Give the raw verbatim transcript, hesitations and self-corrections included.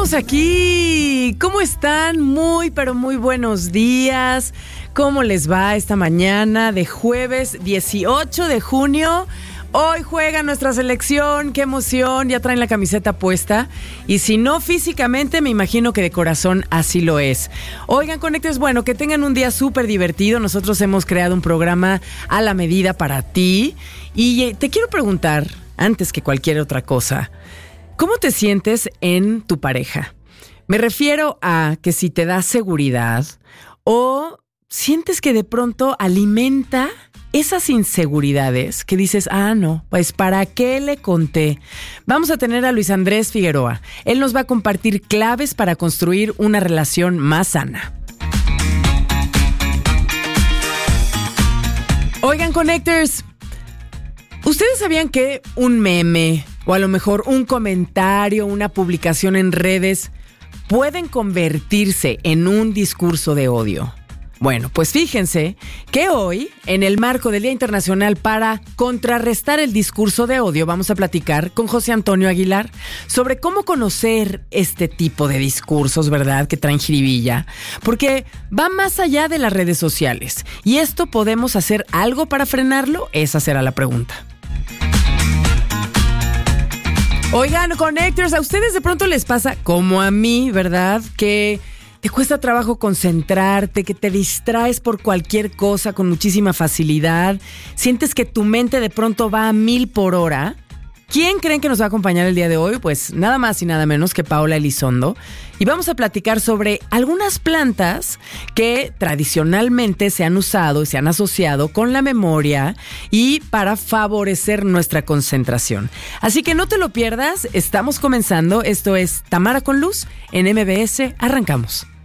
estamos aquí. ¿Cómo están? Muy, pero muy buenos días. ¿Cómo les va esta mañana de jueves dieciocho de junio? Hoy juega nuestra selección, qué emoción, ya traen la camiseta puesta. Y si no físicamente, me imagino que de corazón así lo es. Oigan, Conectores, bueno, que tengan un día súper divertido. Nosotros hemos creado un programa a la medida para ti. Y te quiero preguntar, antes que cualquier otra cosa, ¿cómo te sientes en tu pareja? Me refiero a que si te da seguridad o sientes que de pronto alimenta esas inseguridades que dices, ah, no, pues ¿para qué le conté? Vamos a tener a Luis Andrés Figueroa. Él nos va a compartir claves para construir una relación más sana. Oigan, Connectors, ¿ustedes sabían que un meme o a lo mejor un comentario, una publicación en redes pueden convertirse en un discurso de odio? Bueno, pues fíjense que hoy, en el marco del Día Internacional para contrarrestar el discurso de odio, vamos a platicar con José Antonio Aguilar sobre cómo conocer este tipo de discursos, ¿verdad?, que traen jiribilla, porque va más allá de las redes sociales. ¿Y esto podemos hacer algo para frenarlo? Esa será la pregunta. Oigan, Connectors, a ustedes de pronto les pasa, como a mí, ¿verdad?, que te cuesta trabajo concentrarte, que te distraes por cualquier cosa con muchísima facilidad, sientes que tu mente de pronto va a mil por hora. ¿Quién creen que nos va a acompañar el día de hoy? Pues nada más y nada menos que Paola Elizondo. Y vamos a platicar sobre algunas plantas que tradicionalmente se han usado y se han asociado con la memoria y para favorecer nuestra concentración. Así que no te lo pierdas, estamos comenzando. Esto es Tamara con Luz en M B S. Arrancamos.